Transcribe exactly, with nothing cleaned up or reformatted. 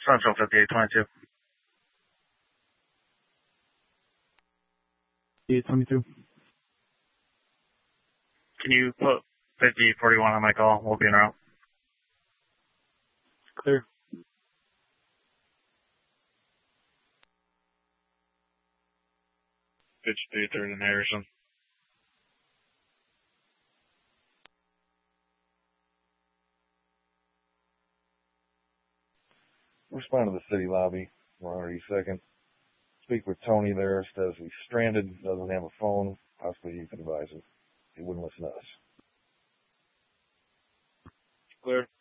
Central fifty-eight twenty-two. eight twenty-two. Can you put fifty forty-one on my call? We'll be en route. Clear. fifty-three third in Harrison. Respond to the city lobby. one hundred second. Speak with Tony there. Says he's stranded, doesn't have a phone. Possibly you can advise him. He wouldn't listen to us. Clear.